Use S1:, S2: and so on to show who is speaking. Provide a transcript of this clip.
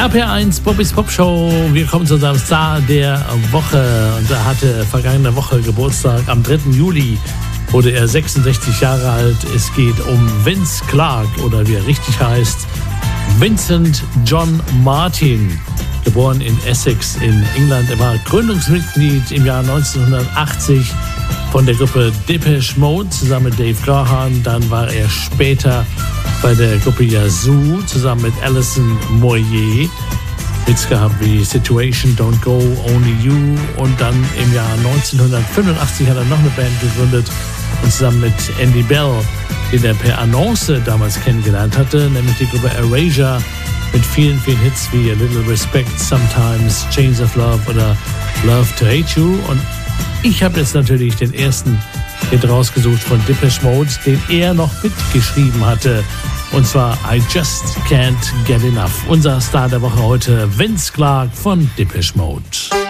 S1: RPR1 Bobbys Pop Show. Wir kommen zu unserem Star der Woche. Und er hatte vergangene Woche Geburtstag. Am 3. Juli wurde er 66 Jahre alt. Es geht um Vince Clarke oder wie er richtig heißt, Vincent John Martin. Geboren in Essex in England. Er war Gründungsmitglied im Jahr 1980 von der Gruppe Depeche Mode zusammen mit Dave Gahan. Dann war er später bei der Gruppe Yazoo zusammen mit Alison Moyet. Hits gehabt wie Situation, Don't Go, Only You. Und dann im Jahr 1985 hat er noch eine Band gegründet und zusammen mit Andy Bell, den er per Annonce damals kennengelernt hatte, nämlich die Gruppe Erasure mit vielen, vielen Hits wie A Little Respect, Sometimes, Chains of Love oder Love to Hate You. Und ich habe jetzt natürlich den ersten Hit rausgesucht von Depeche Mode, den er noch mitgeschrieben hatte. Und zwar I Just Can't Get Enough. Unser Star der Woche heute, Vince Clarke von Depeche Mode.